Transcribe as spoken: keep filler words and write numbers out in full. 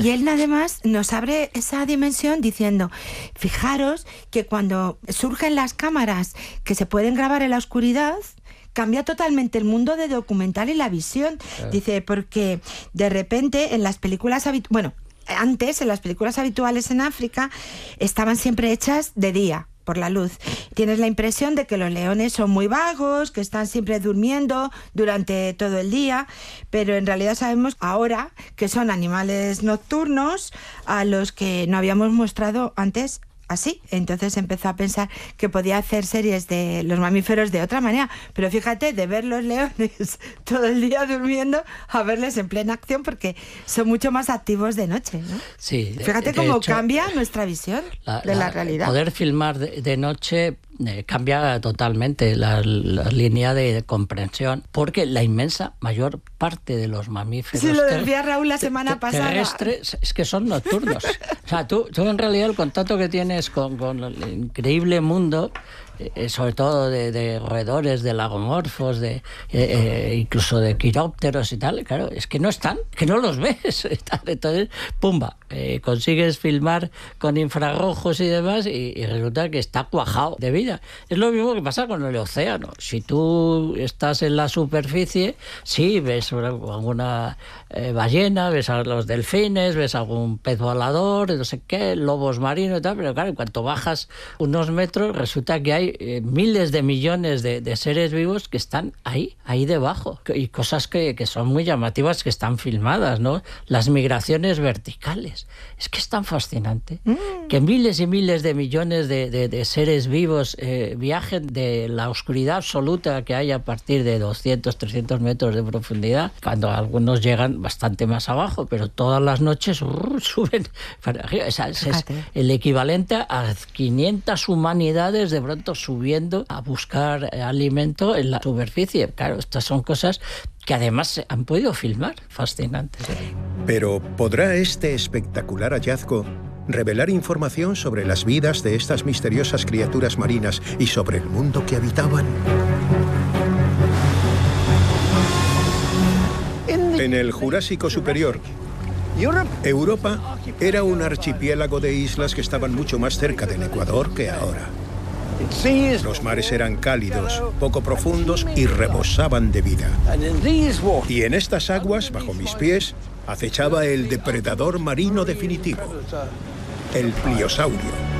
y él además nos abre esa dimensión diciendo, fijaros que cuando surgen las cámaras que se pueden grabar en la oscuridad, cambia totalmente el mundo de documental y la visión. Claro. Dice, porque de repente en las películas habituales, bueno, antes en las películas habituales en África estaban siempre hechas de día, por la luz. Tienes la impresión de que los leones son muy vagos, que están siempre durmiendo durante todo el día, pero en realidad sabemos ahora que son animales nocturnos a los que no habíamos mostrado antes así. Entonces empezó a pensar que podía hacer series de los mamíferos de otra manera, pero fíjate, de ver los leones todo el día durmiendo a verles en plena acción, porque son mucho más activos de noche, ¿no? Sí. Fíjate de, cómo de hecho, cambia nuestra visión la, de la, la realidad. Poder filmar de, de noche eh, cambia totalmente la, la línea de comprensión, porque la inmensa mayor parte de los mamíferos sí, lo decía Raúl la semana te, pasada. terrestres es que son nocturnos. O sea, tú, tú en realidad el contacto que tienes con, con el increíble mundo, eh, sobre todo de, de roedores, de lagomorfos, de, eh, eh, incluso de quirópteros y tal, claro, es que no están, que no los ves. Entonces, pumba, eh, consigues filmar con infrarrojos y demás y, y resulta que está cuajado de vida. Es lo mismo que pasa con el océano. Si tú estás en la superficie, sí, ves alguna eh, ballena, ves a los delfines, ves algún pez volador, no sé qué, lobos marinos y tal, pero claro, en cuanto bajas unos metros, resulta que hay eh, miles de millones de, de seres vivos que están ahí, ahí debajo. Y cosas que, que son muy llamativas, que están filmadas, ¿no? Las migraciones verticales. Es que es tan fascinante mm. que miles y miles de millones de, de, de seres vivos eh, viajen de la oscuridad absoluta que hay a partir de doscientos, trescientos metros de profundidad, cuando algunos llegan bastante más abajo, pero todas las noches uh, suben para arriba. O sea, es, es el equivalente a quinientas humanidades de pronto subiendo a buscar alimento en la superficie. Claro, estas son cosas que además se han podido filmar, fascinantes. Pero ¿podrá este espectacular hallazgo revelar información sobre las vidas de estas misteriosas criaturas marinas y sobre el mundo que habitaban? En el Jurásico Superior, Europa era un archipiélago de islas que estaban mucho más cerca del Ecuador que ahora. Los mares eran cálidos, poco profundos y rebosaban de vida. Y en estas aguas, bajo mis pies, acechaba el depredador marino definitivo, el pliosaurio.